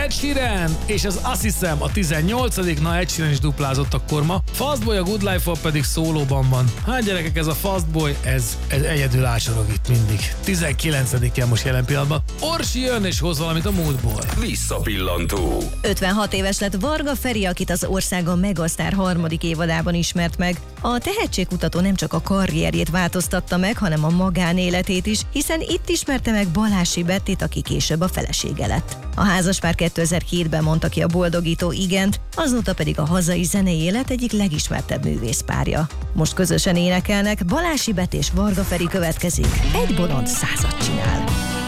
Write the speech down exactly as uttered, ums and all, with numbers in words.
Ed Sheeran, és az azt hiszem a tizennyolcadik Na, Ed Sheeran is duplázott akkor ma. Fastboy a Good Life-val pedig szólóban van. Hát gyerekek, ez a Fastboy, ez, ez egyedül ácsorog itt mindig. tizenkilencedikén most jelen pillanatban. Orsi jön és hoz valamit a múltból. Visszapillantó. ötvenhat éves lett Varga Feri, akit az Országon Megasztár harmadik évadában ismert meg. A tehetségkutató nem csak a karrierjét változtatta meg, hanem a magánéletét is, hiszen itt ismerte meg Balási Bettit, aki később a felesége lett. A házaspár kétezer-hétben mondta ki a boldogító igent, azóta pedig a hazai zenei élet egyik legismertebb művészpárja. Most közösen énekelnek, Balási Bett és Varga Feri következik. Egy bolond százat csinál.